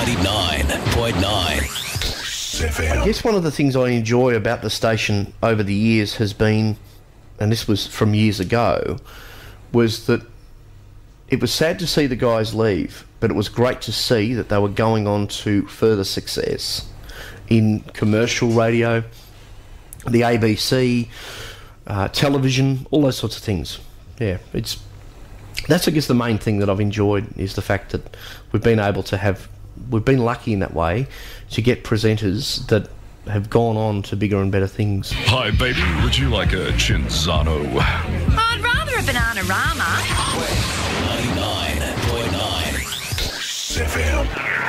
99.9 I guess one of the things I enjoy about the station over the years has been, and this was from years ago, was that it was sad to see the guys leave, but it was great to see that they were going on to further success in commercial radio, the ABC, television, all those sorts of things. Yeah, that's I guess the main thing that I've enjoyed is the fact that we've been lucky in that way to get presenters that have gone on to bigger and better things. Hi, baby. Would you like a Chinzano? I'd rather a Bananarama. 99.9 FM.